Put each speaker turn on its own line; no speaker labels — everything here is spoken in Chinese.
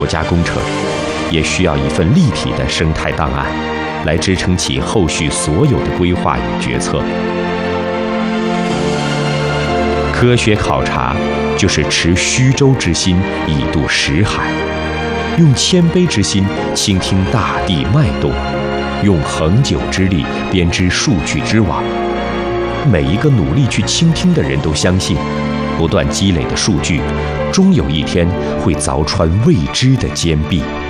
国家工程，也需要一份立体的生态档案，来支撑起后续所有的规划与决策。科学考察就是持虚舟之心以渡识海，用谦卑之心倾听大地脉动，用恒久之力编织数据之网。每一个努力去倾听的人都相信，不断积累的数据，终有一天会凿穿未知的坚壁。